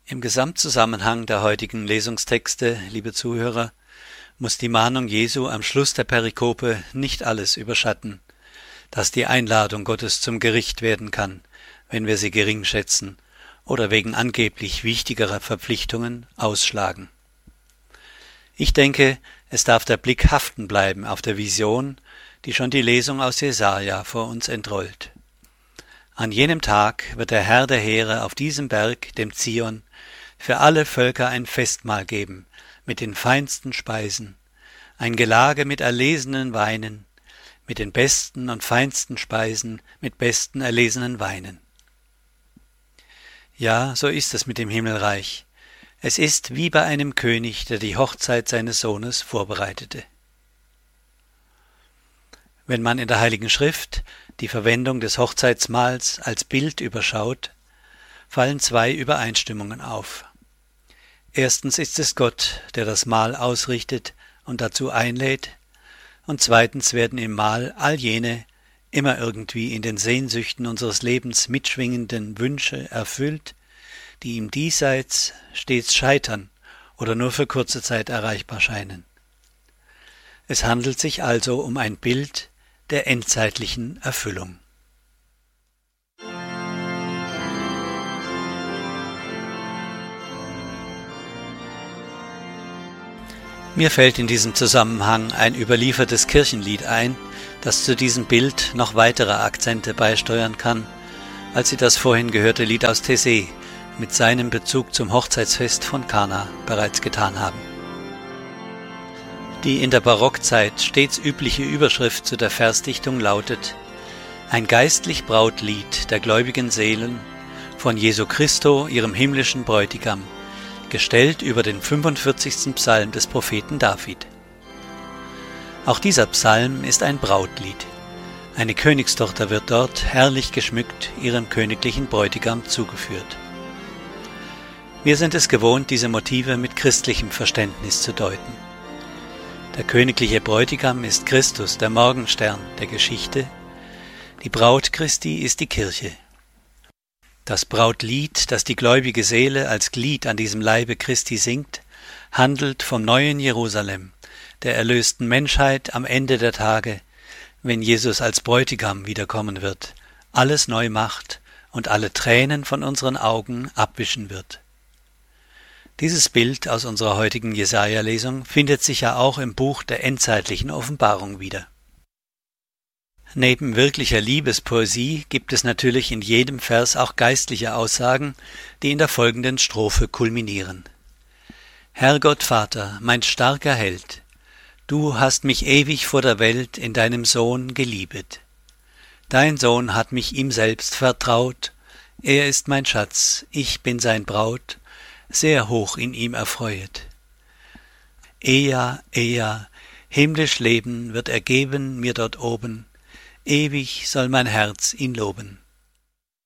Im Gesamtzusammenhang der heutigen Lesungstexte, liebe Zuhörer, muss die Mahnung Jesu am Schluss der Perikope nicht alles überschatten, dass die Einladung Gottes zum Gericht werden kann, wenn wir sie gering schätzen oder wegen angeblich wichtigerer Verpflichtungen ausschlagen. Ich denke, es darf der Blick haften bleiben auf der Vision, die schon die Lesung aus Jesaja vor uns entrollt. An jenem Tag wird der Herr der Heere auf diesem Berg, dem Zion, für alle Völker ein Festmahl geben, mit den feinsten Speisen, ein Gelage mit erlesenen Weinen, mit den besten und feinsten Speisen, mit besten erlesenen Weinen. Ja, so ist es mit dem Himmelreich. Es ist wie bei einem König, der die Hochzeit seines Sohnes vorbereitete. Wenn man in der Heiligen Schrift die Verwendung des Hochzeitsmahls als Bild überschaut, fallen zwei Übereinstimmungen auf. Erstens ist es Gott, der das Mahl ausrichtet und dazu einlädt, und zweitens werden im Mahl all jene, immer irgendwie in den Sehnsüchten unseres Lebens mitschwingenden Wünsche erfüllt, die im Diesseits stets scheitern oder nur für kurze Zeit erreichbar scheinen. Es handelt sich also um ein Bild der endzeitlichen Erfüllung. Mir fällt in diesem Zusammenhang ein überliefertes Kirchenlied ein, das zu diesem Bild noch weitere Akzente beisteuern kann, als Sie das vorhin gehörte Lied aus Taizé mit seinem Bezug zum Hochzeitsfest von Kana bereits getan haben. Die in der Barockzeit stets übliche Überschrift zu der Versdichtung lautet: Ein geistlich Brautlied der gläubigen Seelen von Jesu Christo, ihrem himmlischen Bräutigam, gestellt über den 45. Psalm des Propheten David. Auch dieser Psalm ist ein Brautlied. Eine Königstochter wird dort, herrlich geschmückt, ihrem königlichen Bräutigam zugeführt. Wir sind es gewohnt, diese Motive mit christlichem Verständnis zu deuten. Der königliche Bräutigam ist Christus, der Morgenstern der Geschichte. Die Braut Christi ist die Kirche. Das Brautlied, das die gläubige Seele als Glied an diesem Leibe Christi singt, handelt vom neuen Jerusalem, der erlösten Menschheit am Ende der Tage, wenn Jesus als Bräutigam wiederkommen wird, alles neu macht und alle Tränen von unseren Augen abwischen wird. Dieses Bild aus unserer heutigen Jesaja-Lesung findet sich ja auch im Buch der endzeitlichen Offenbarung wieder. Neben wirklicher Liebespoesie gibt es natürlich in jedem Vers auch geistliche Aussagen, die in der folgenden Strophe kulminieren. Herrgott Vater, mein starker Held, du hast mich ewig vor der Welt in deinem Sohn geliebet. Dein Sohn hat mich ihm selbst vertraut, er ist mein Schatz, ich bin sein Braut, sehr hoch in ihm erfreuet. Eja, himmlisch Leben wird er geben mir dort oben, ewig soll mein Herz ihn loben.